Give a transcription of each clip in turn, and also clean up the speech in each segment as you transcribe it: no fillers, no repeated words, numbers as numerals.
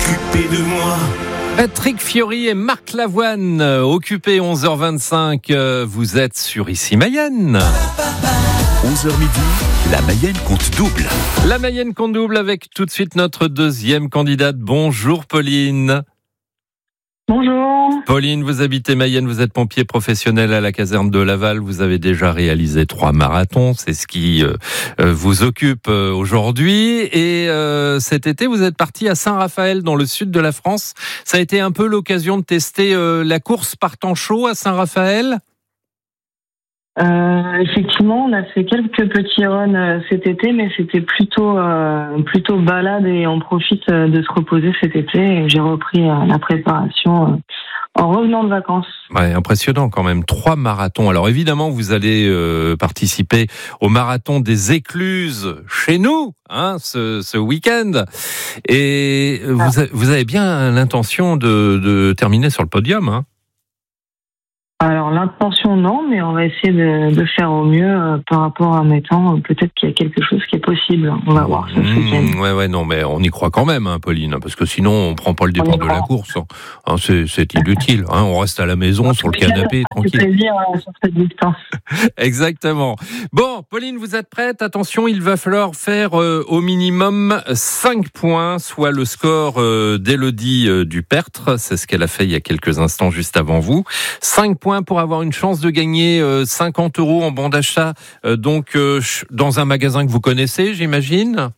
occupé de moi. Patrick Fiori et Marc Lavoine, occupés 11h25, vous êtes sur Ici Mayenne. 11h midi, la Mayenne compte double. La Mayenne compte double avec tout de suite notre deuxième candidate. Bonjour Pauline. Bonjour. Pauline, vous habitez Mayenne, vous êtes pompier professionnel à la caserne de Laval. Vous avez déjà réalisé 3 marathons, c'est ce qui vous occupe aujourd'hui. Et cet été, vous êtes parti à Saint-Raphaël, dans le sud de la France. Ça a été un peu l'occasion de tester la course par temps chaud à Saint-Raphaël. Effectivement, on a fait quelques petits runs cet été, mais c'était plutôt balade et on profite de se reposer cet été. Et j'ai repris la préparation en revenant de vacances. Ouais, impressionnant quand même, 3 marathons. Alors évidemment, vous allez participer au marathon des Écluses chez nous, ce week-end. Et vous avez bien l'intention de terminer sur le podium, hein? Alors l'intention non, mais on va essayer de faire au mieux par rapport à mes temps. Peut-être qu'il y a quelque chose qui est possible. On va voir ce week-end. Ouais, non, mais on y croit quand même, Pauline, parce que sinon on prend pas le départ de la course. C'est inutile. On reste à la maison sur le canapé tranquille. C'est plaisir sur cette distance. Exactement. Bon, Pauline, vous êtes prête? Attention, il va falloir faire au minimum 5 points, soit le score d'Élodie Dupertre. C'est ce qu'elle a fait il y a quelques instants juste avant vous. 5 points pour avoir une chance de gagner 50 € en bon d'achat, dans un magasin que vous connaissez, j'imagine.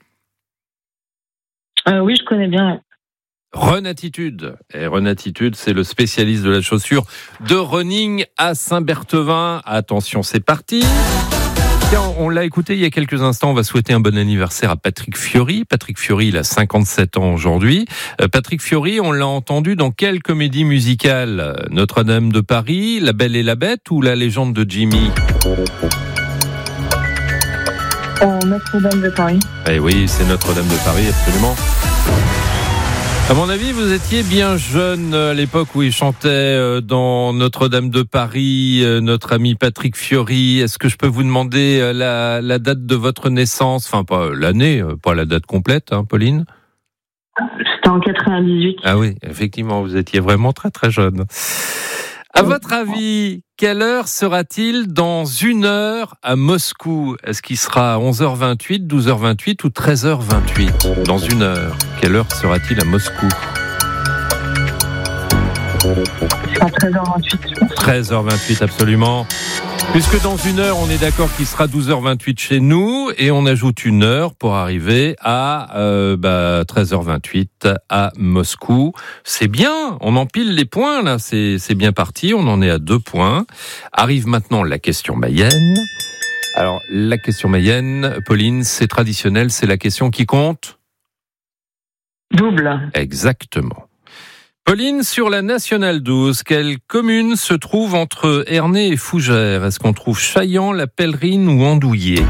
Oui, je connais bien. Run Attitude. Et Run Attitude, c'est le spécialiste de la chaussure de running à Saint-Berthevin. Attention, c'est parti. On l'a écouté il y a quelques instants, on va souhaiter un bon anniversaire à Patrick Fiori. Patrick Fiori, il a 57 ans aujourd'hui. Patrick Fiori, on l'a entendu dans quelle comédie musicale? Notre-Dame de Paris, La Belle et la Bête ou La Légende de Jimmy? Notre-Dame de Paris. Eh oui, c'est Notre-Dame de Paris, absolument. À mon avis, vous étiez bien jeune à l'époque où il chantait dans Notre-Dame de Paris, notre ami Patrick Fiori. Est-ce que je peux vous demander la date de votre naissance? Enfin, pas l'année, pas la date complète, Pauline? C'était en 98. Ah oui, effectivement, vous étiez vraiment très très jeune. À votre avis, quelle heure sera-t-il dans 1 heure à Moscou? Est-ce qu'il sera à 11h28, 12h28 ou 13h28? Dans 1 heure, quelle heure sera-t-il à Moscou? Ce sera 13h28. 13h28, absolument. Puisque dans 1 heure, on est d'accord qu'il sera 12h28 chez nous et on ajoute 1 heure pour arriver à 13h28 à Moscou. C'est bien, on empile les points là, c'est bien parti, on en est à 2 points. Arrive maintenant la question Mayenne. Alors, la question Mayenne, Pauline, c'est traditionnel, c'est la question qui compte? Double. Exactement. Pauline, sur la Nationale 12, quelle commune se trouve entre Ernée et Fougères? Est-ce qu'on trouve Chaillan, La Pèlerine ou Andouillé?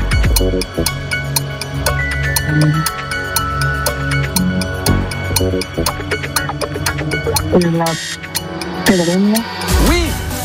La Pèlerine. Oui!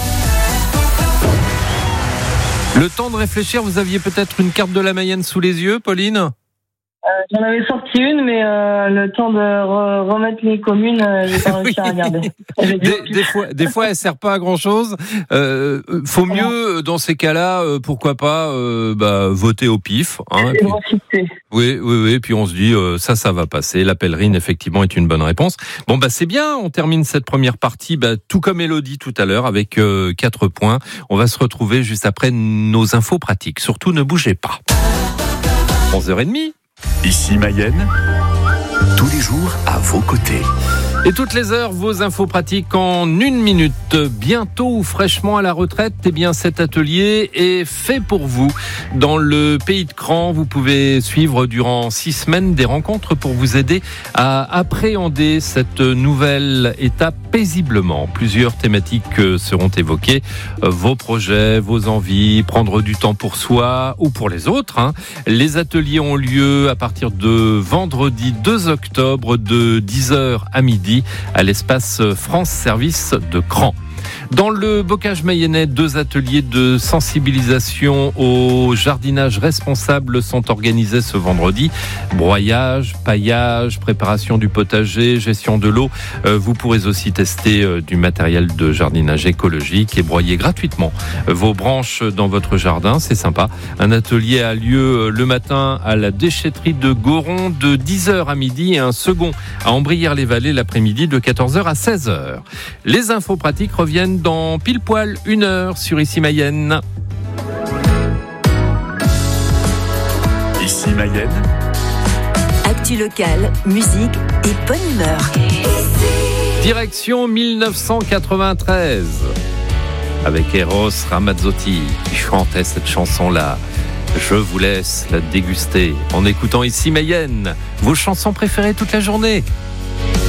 Le temps de réfléchir, vous aviez peut-être une carte de la Mayenne sous les yeux, Pauline? J'en avais sorti une, mais le temps de remettre les communes, j'ai pas réussi à regarder. Des fois, elle sert pas à grand chose. Faut mieux, dans ces cas-là, pourquoi pas, voter au pif. Oui. Puis on se dit, ça va passer. La Pèlerine, effectivement, est une bonne réponse. Bon, c'est bien. On termine cette première partie, tout comme Élodie tout à l'heure, avec 4 points. On va se retrouver juste après nos infos pratiques. Surtout, ne bougez pas. 11h30. Ici Mayenne, tous les jours à vos côtés. Et toutes les heures, vos infos pratiques en 1 minute. Bientôt ou fraîchement à la retraite, cet atelier est fait pour vous. Dans le pays de Cran, vous pouvez suivre durant 6 semaines des rencontres pour vous aider à appréhender cette nouvelle étape paisiblement. Plusieurs thématiques seront évoquées. Vos projets, vos envies, prendre du temps pour soi ou pour les autres. Les ateliers ont lieu à partir de vendredi 2 octobre de 10h à midi à l'espace France Service de Cran. Dans le bocage mayennais, 2 ateliers de sensibilisation au jardinage responsable sont organisés ce vendredi. Broyage, paillage, préparation du potager, gestion de l'eau. Vous pourrez aussi tester du matériel de jardinage écologique et broyer gratuitement vos branches dans votre jardin. C'est sympa. Un atelier a lieu le matin à la déchetterie de Goron de 10h à midi et un second à Ambrières-les-Vallées l'après-midi de 14h à 16h. Les infos pratiques reviennent dans pile poil 1 heure sur Ici Mayenne. Ici Mayenne. Actu locale, musique et bonne humeur. Direction 1993 avec Eros Ramazzotti qui chantait cette chanson-là. Je vous laisse la déguster en écoutant Ici Mayenne, vos chansons préférées toute la journée.